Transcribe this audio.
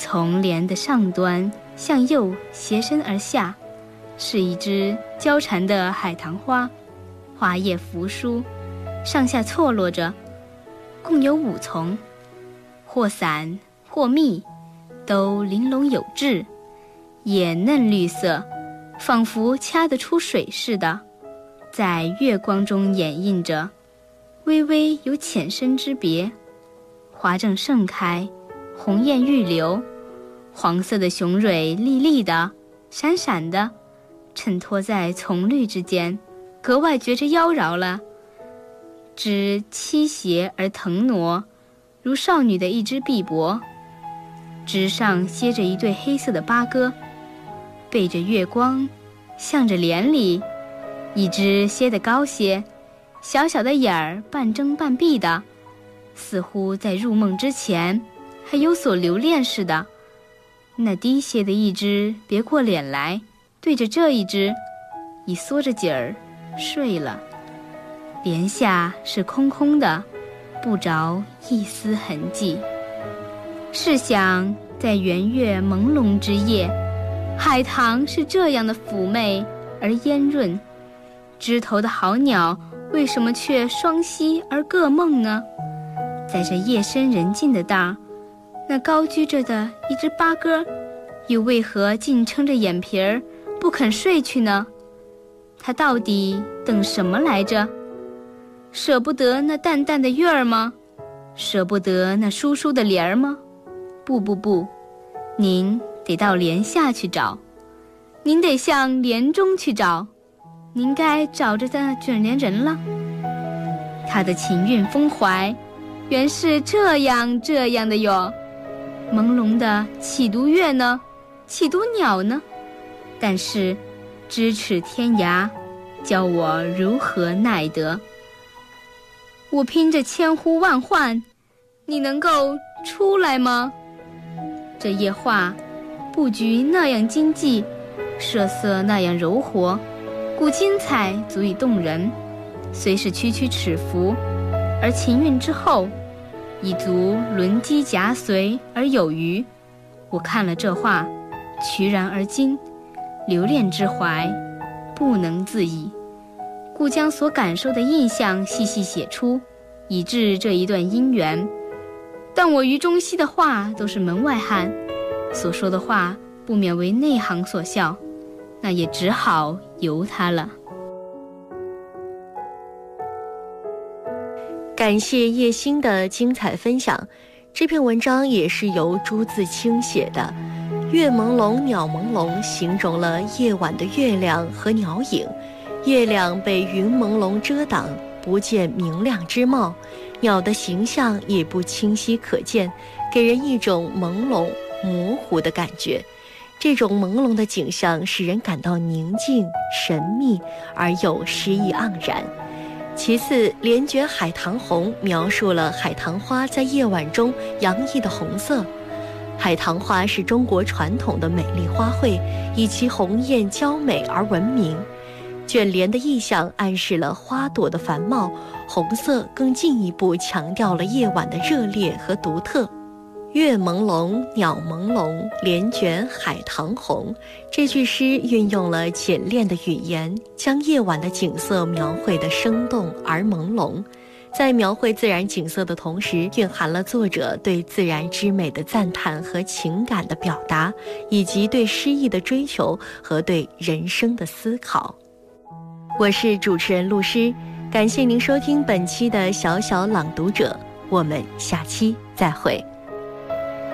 从帘的上端向右斜伸而下，是一只交缠的海棠花，花叶扶疏，上下错落着，共有5丛，或散或密，都玲珑有致，也嫩绿色，仿佛掐得出水似的，在月光中掩映着，微微有浅深之别。花正盛开，红艳欲流，黄色的雄蕊丽丽的，闪闪的，衬托在丛绿之间，格外觉着妖娆了。枝倾斜而腾挪，如少女的一只臂膊，枝上歇着一对黑色的八哥，背着月光，向着帘里。一只歇得高些，小小的眼儿半睁半闭的，似乎在入梦之前还有所留恋似的。那低些的一只别过脸来，对着这一只已缩着颈儿睡了。帘下是空空的，不着一丝痕迹。试想在圆月朦胧之夜，海棠是这样的妩媚而烟润，枝头的好鸟为什么却双栖而各梦呢？在这夜深人静的当，那高居着的一只八哥又为何竟撑着眼皮儿不肯睡去呢？他到底等什么来着？舍不得那淡淡的月儿吗？舍不得那疏疏的帘儿吗？不，您得到帘下去找，您得向帘中去找，您该找着的卷帘人了。他的情韵风怀原是这样的哟，朦胧的岂独月呢？岂独鸟呢？但是咫尺天涯，教我如何耐得？我拼着千呼万唤，你能够出来吗？这夜画布局那样精细，设色那样柔活，故精彩足以动人，虽是区区尺幅，而情韵之后已足轮机夹随而有余。我看了这画，瞿然而惊，留恋之怀不能自已，故将所感受的印象细细写出，以致这一段姻缘。但我于中西的话都是门外汉，所说的话不免为内行所笑，那也只好由他了。 感谢叶欣的精彩分享。这篇文章也是由朱自清写的。月朦胧鸟朦胧形容了夜晚的月亮和鸟影，月亮被云朦胧遮挡，不见明亮之貌，鸟的形象也不清晰可见，给人一种朦胧模糊的感觉。这种朦胧的景象使人感到宁静神秘而又诗意盎然。其次，帘卷海棠红描述了海棠花在夜晚中洋溢的红色。海棠花是中国传统的美丽花卉，以其红艳娇美而闻名。卷帘的意象暗示了花朵的繁茂，红色更进一步强调了夜晚的热烈和独特。月朦胧鸟朦胧，帘卷海棠红，这句诗运用了简练的语言，将夜晚的景色描绘得生动而朦胧。在描绘自然景色的同时，蕴含了作者对自然之美的赞叹和情感的表达，以及对诗意的追求和对人生的思考。我是主持人陆诗，感谢您收听本期的小小朗读者，我们下期再会。